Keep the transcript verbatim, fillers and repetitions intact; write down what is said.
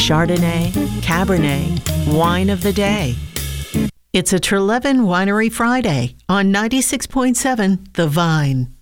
Chardonnay, Cabernet, Wine of the Day. It's a Trelevin Winery Friday on ninety-six point seven The Vine.